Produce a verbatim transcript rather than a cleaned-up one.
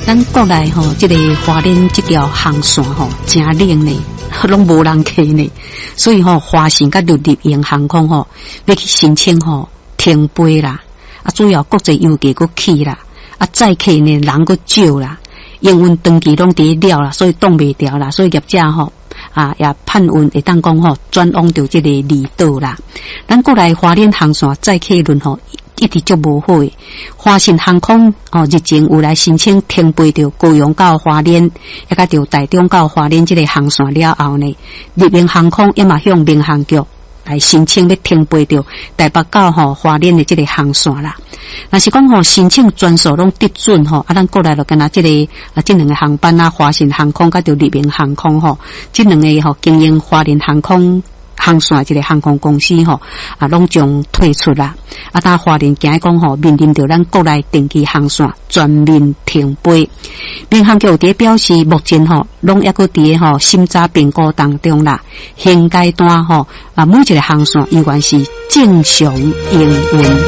咱国内吼，这个花莲这条航线吼，真冷呢，拢无人客呢，所以吼，华信甲绿营航空吼，要去申请吼停飞啦，啊，主要国际游客佫去啦，啊，载客呢人佫少啦，营运登记拢伫了啦，所以挡袂掉啦，所以业者吼。啊，也盼运会当讲吼，转往到这个离岛啦。咱过来花莲航线载客轮吼，一直就无好诶。华信航空哦，日前有来申请停飞到高雄到花莲，也甲到台中到花莲这个航线了后呢，绿营航空也嘛向民航局来申请要停飞到台北到吼花莲的这个航线啦。若是讲吼申请专属拢得准吼，啊，咱过来就跟啊这个啊这两个航班啊，华信航空甲着绿营航空吼，这两个吼经营华联航空航线这个航空公司吼啊，拢将退出啦。啊，但华联惊讲吼面临着咱国内定期航线全面停飞。民航局有伫表示，目前吼拢抑个伫吼审查评估当中啦，现阶段吼啊每一个航线依然是正常营运。